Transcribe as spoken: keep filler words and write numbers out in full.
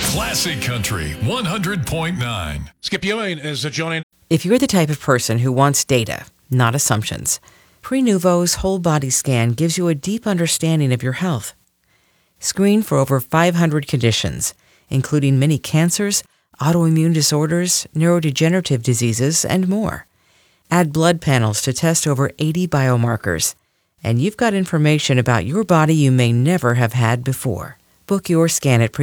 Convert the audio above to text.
Classic Country one hundred point nine. Skip Ewing is joining. If you're the type of person who wants data, not assumptions, Prenuvo's whole body scan gives you a deep understanding of your health. Screen for over five hundred conditions, including many cancers, autoimmune disorders, neurodegenerative diseases, and more. Add blood panels to test over eighty biomarkers, and you've got information about your body you may never have had before. Book your scan at Pre-